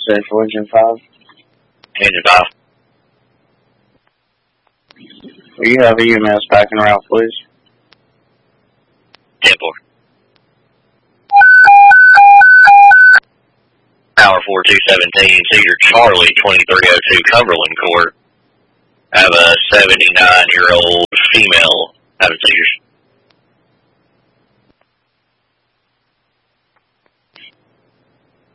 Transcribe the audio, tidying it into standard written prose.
Central Engine 5. Engine 5. Will you have EMS packing route, please? 10-4. Power 4217, Cedar Charlie, 2302 Cumberland Court. I have a 79-year-old female having seizures.